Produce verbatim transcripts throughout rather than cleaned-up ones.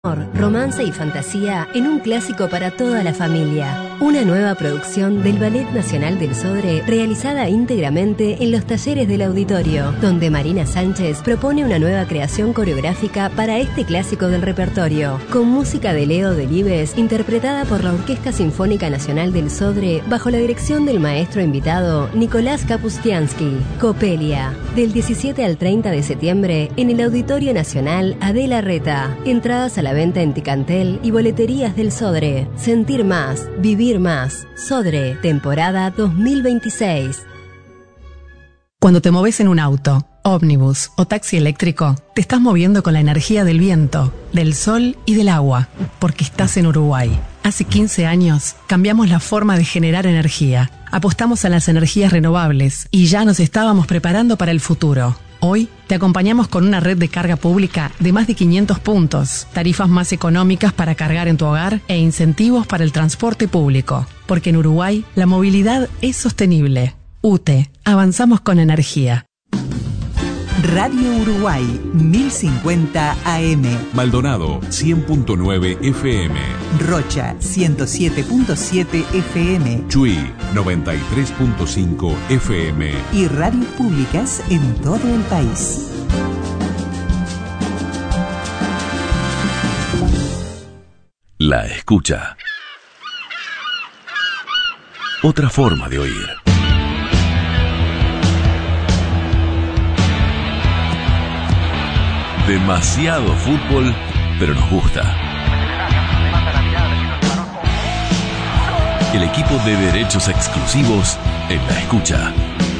Romance y fantasía en un clásico para toda la familia. Una nueva producción del Ballet Nacional del Sodre realizada íntegramente en los talleres del auditorio, donde Marina Sánchez propone una nueva creación coreográfica para este clásico del repertorio, con música de Leo Delibes interpretada por la Orquesta Sinfónica Nacional del Sodre bajo la dirección del maestro invitado Nicolás Kapustiansky. Copelia, del diecisiete al treinta de septiembre en el Auditorio Nacional Adela Reta. Entradas a la venta en Ticantel y boleterías del Sodre. Sentir más, vivir más. Sodre, temporada dos mil veintiséis. Cuando te moves en un auto, ómnibus o taxi eléctrico, te estás moviendo con la energía del viento, del sol y del agua, porque estás en Uruguay. Hace quince años cambiamos la forma de generar energía, apostamos a las energías renovables y ya nos estábamos preparando para el futuro. Hoy te acompañamos con una red de carga pública de más de quinientos puntos, tarifas más económicas para cargar en tu hogar e incentivos para el transporte público. Porque en Uruguay la movilidad es sostenible. U T E, avanzamos con energía. Radio Uruguay, mil cincuenta A M. Maldonado, cien punto nueve F M. Rocha, ciento siete punto siete F M. Chuy, noventa y tres punto cinco F M. Y radios públicas en todo el país. La escucha. Otra forma de oír. Demasiado fútbol, pero nos gusta. El equipo de derechos exclusivos en la escucha.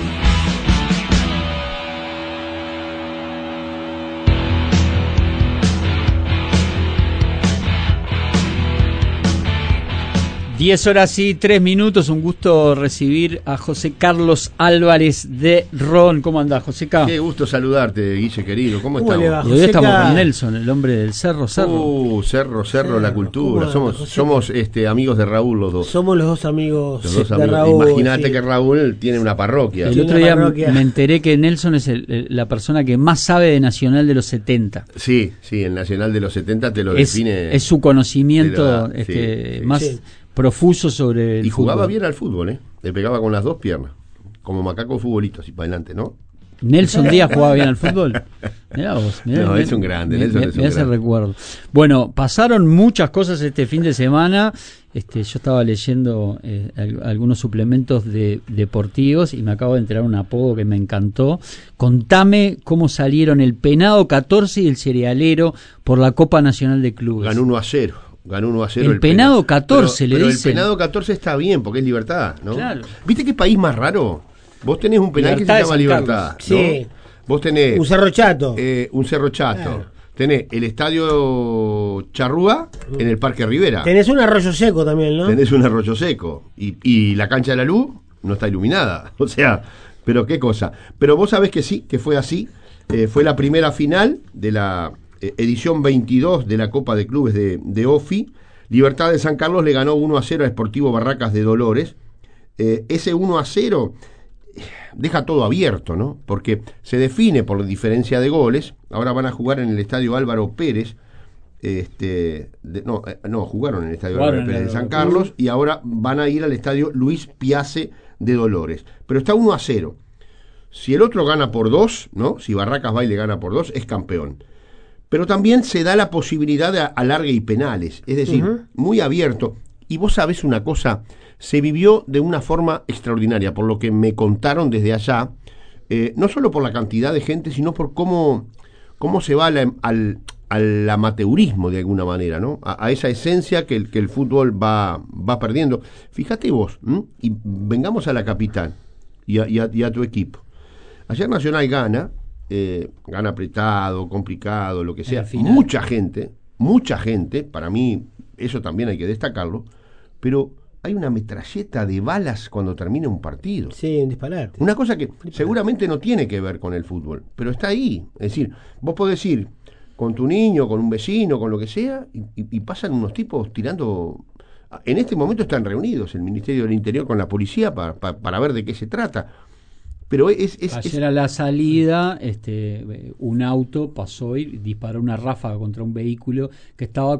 Diez horas y tres minutos, un gusto recibir a José Carlos Álvarez de Ron. ¿Cómo andás, José Carlos? Qué gusto saludarte, Guille querido. ¿Cómo, ¿Cómo estamos? Y hoy estamos con Nelson, el hombre del Cerro Cerro. Uh, Cerro, Cerro, la cultura. Somos, somos este, amigos de Raúl los dos. Somos los dos amigos, los dos de amigos. Raúl. Imagínate sí. que Raúl tiene una parroquia. El otro día parroquia. me enteré que Nelson es el, el, la persona que más sabe de Nacional de los setenta. Sí, sí, el Nacional de los setenta te lo es, define. Es su conocimiento da, este, sí, más... sí. profuso sobre el y jugaba fútbol. bien al fútbol, ¿eh? Le pegaba con las dos piernas, como macaco futbolito, así para adelante, ¿no? Nelson Díaz jugaba bien al fútbol. Mirá vos, mirá, no, mirá, es un grande, mirá, Nelson es un mirá ese grande. recuerdo. Bueno, pasaron muchas cosas este fin de semana. Este, yo estaba leyendo eh, algunos suplementos de deportivos y me acabo de enterar un apodo que me encantó. Contame cómo salieron el Penado catorce y el Cerealero por la Copa Nacional de Clubes. Ganó uno a cero. Ganó uno a cero el, el Penado Penado catorce, pero, le pero dicen. El Penado catorce está bien, porque es Libertad, ¿no? Claro. ¿Viste qué país más raro? Vos tenés un penal Libertad que se llama Libertad, ¿no? Sí. Vos tenés... Un Cerro Chato. Eh, un Cerro Chato. Claro. Tenés el Estadio Charrúa en el Parque Rivera. Tenés un Arroyo Seco también, ¿no? Tenés un Arroyo Seco. Y, y la Cancha de la Luz no está iluminada. O sea, pero qué cosa. Pero vos sabés que sí, que fue así. Eh, fue la primera final de la eh, edición veintidós de la Copa de Clubes de, de O F I. Libertad de San Carlos le ganó uno a cero a Sportivo Barracas de Dolores. Eh, ese uno a cero deja todo abierto, ¿no? Porque se define por diferencia de goles. Ahora van a jugar en el Estadio Álvaro Pérez. Este, de, no, eh, no, jugaron en el Estadio Álvaro Pérez de San Carlos y ahora van a ir al Estadio Luis Piace de Dolores. Pero está uno a cero. Si el otro gana por dos, ¿no? Si Barracas va y le gana por dos, es campeón. Pero también se da la posibilidad de alargue y penales, es decir, uh-huh. muy abierto. Y vos sabés una cosa, se vivió de una forma extraordinaria, por lo que me contaron desde allá, eh, no solo por la cantidad de gente, sino por cómo, cómo se va la, al, al amateurismo de alguna manera, ¿no? A, a esa esencia que el, que el fútbol va, va perdiendo. Fíjate vos, ¿m? Y vengamos a la capital y a, y a, y a tu equipo. Ayer Nacional gana, eh, gana apretado, complicado, lo que sea. Mucha gente, mucha gente, para mí eso también hay que destacarlo, pero hay una metralleta de balas cuando termina un partido. Sí, un disparate. Una cosa que disparate. seguramente no tiene que ver con el fútbol, pero está ahí. Es decir, vos podés ir con tu niño, con un vecino, con lo que sea, y, y, y pasan unos tipos tirando... En este momento están reunidos el Ministerio del Interior con la policía para, para, para ver de qué se trata. Pero es, es, Ayer es... a la salida este, un auto pasó y disparó una ráfaga contra un vehículo que estaba